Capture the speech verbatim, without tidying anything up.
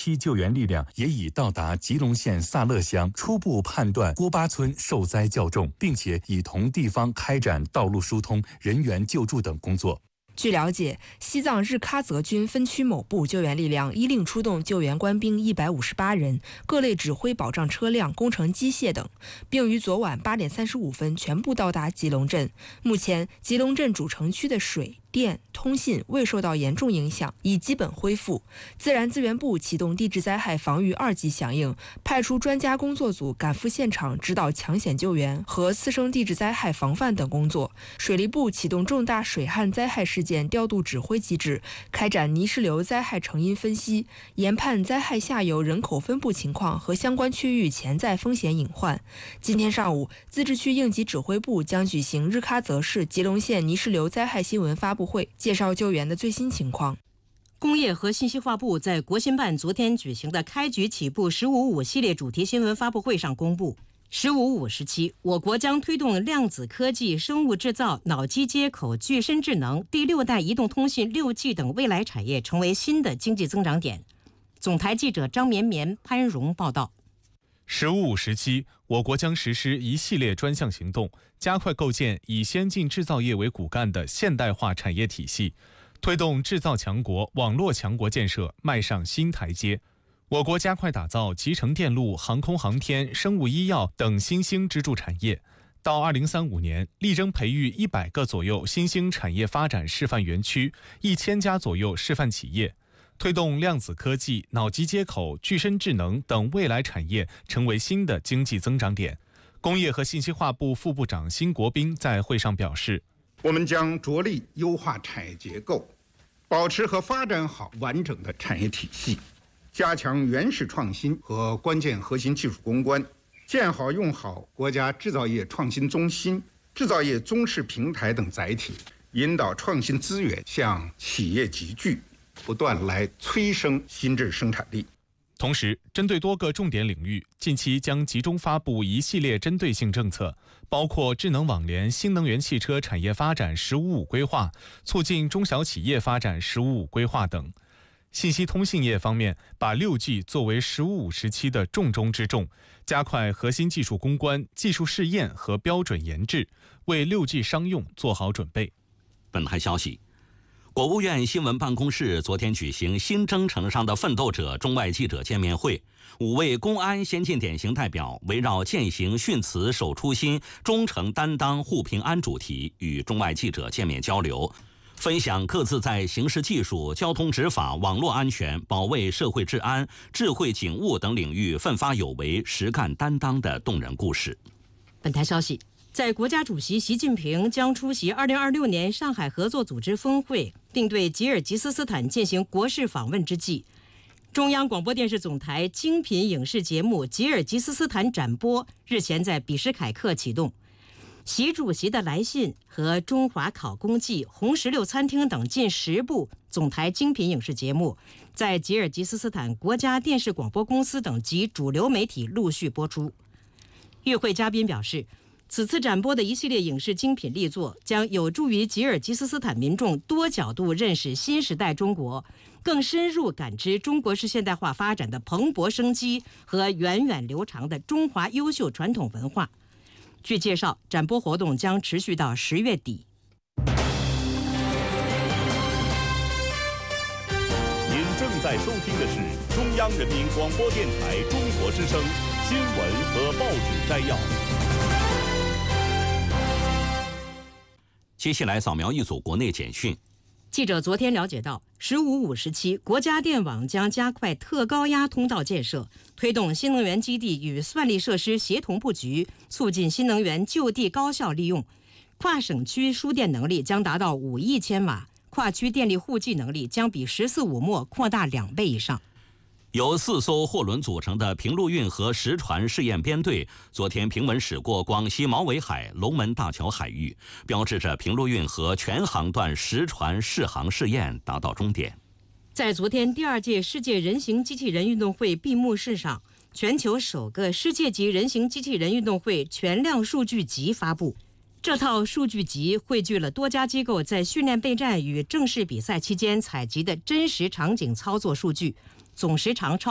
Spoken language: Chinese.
七救援力量也已到达吉隆县萨勒乡，初步判断郭巴村受灾较重，并且已同地方开展道路疏通、人员救助等工作。 据了解，西藏日喀则军分区某部救援力量依令出动救援官兵一百五十八人，各类指挥保障车辆、工程机械等，并于昨晚八点三十五分全部到达吉隆镇。目前，吉隆镇主城区的水、电、通信未受到严重影响，已基本恢复。自然资源部启动地质灾害防御二级响应，派出专家工作组赶赴现场指导抢险救援和次生地质灾害防范等工作。水利部启动重大水旱灾害事件调度指挥机制，开展泥石流灾害成因分析，研判灾害下游人口分布情况和相关区域潜在风险隐患。今天上午，自治区应急指挥部将举行日喀则市吉隆县泥石流灾害新闻发布会，介绍救援的最新情况。 工业和信息化部在国新办昨天举行的开局起步十五五系列主题新闻发布会上公布，十五五时期，我国将推动量子科技、生物制造、脑机接口、具身智能、第六代移动通信六 G 等未来产业成为新的经济增长点。总台记者张绵绵、潘荣报道。 十五五时期，我国将实施一系列专项行动，加快构建以先进制造业为骨干的现代化产业体系，推动制造强国、网络强国建设迈上新台阶。我国加快打造集成电路、航空航天、生物医药等新兴支柱产业。到二零三五年，力争培育一百个左右新兴产业发展示范园区，一千家左右示范企业。推动量子科技、脑机接口、具身智能等未来产业成为新的经济增长点。工业和信息化部副部长辛国斌在会上表示， 我们将着力优化产业结构，保持和发展好完整的产业体系，加强原始创新和关键核心技术攻关，建好用好国家制造业创新中心、制造业综示平台等载体，引导创新资源向企业集聚，不断来催生新质生产力。 同时，针对多个重点领域，近期将集中发布一系列针对性政策，包括智能网联、新能源汽车产业发展“十五五”规划、促进中小企业发展“十五五”规划等。信息通信业方面，把六 G 作为“十五五”时期的重中之重，加快核心技术攻关、技术试验和标准研制，为六 G 商用做好准备。 本台消息，国务院新闻办公室昨天举行新征程上的奋斗者中外记者见面会，五位公安先进典型代表围绕践行训词守初心、忠诚担当护平安主题，与中外记者见面交流，分享各自在刑事技术、交通执法、网络安全、保卫社会治安、智慧警务等领域奋发有为、实干担当的动人故事。 本台消息，在国家主席习近平将出席二零二六年上海合作组织峰会，并对吉尔吉斯斯坦进行国事访问之际，中央广播电视总台精品影视节目《吉尔吉斯斯坦展播》日前在比什凯克启动。习主席的来信和中华考功记、红石榴餐厅等近十部总台精品影视节目，在吉尔吉斯斯坦国家电视广播公司等及主流媒体陆续播出。与会嘉宾表示，此次展播的一系列影视精品力作将有助于吉尔吉斯斯坦民众多角度认识新时代中国，更深入感知中国式现代化发展的蓬勃生机和源远流长的中华优秀传统文化。据介绍，展播活动将持续到十月底。 您正在收听的是中央人民广播电台中国之声新闻和报纸摘要。 接下来扫描一组国内简讯。 记者昨天了解到，十五五时期，国家电网将加快特高压通道建设，推动新能源基地与算力设施协同布局，促进新能源就地高效利用。跨省区输电能力将达到五亿千瓦，跨区电力互计能力将比十四五末扩大两倍以上。 由四艘货轮组成的平陆运河实船试验编队昨天平稳驶过广西毛尾海龙门大桥海域，标志着平陆运河全航段实船试航试验达到终点。 在昨天第二届世界人形机器人运动会闭幕式上，全球首个世界级人形机器人运动会全量数据集发布。这套数据集汇聚了多家机构在训练备战与正式比赛期间采集的真实场景操作数据，总时长超